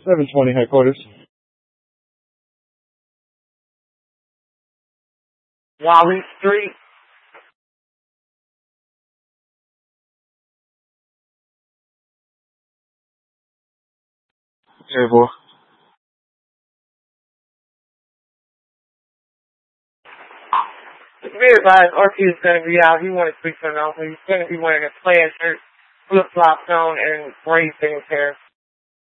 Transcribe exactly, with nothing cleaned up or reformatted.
seven twenty headquarters. Wally Street. Hey, boy. Be advised, R T is going to be out. He wanted to speak to an officer. He's going to be wearing a plaid shirt, flip-flops on, and braids in his hair.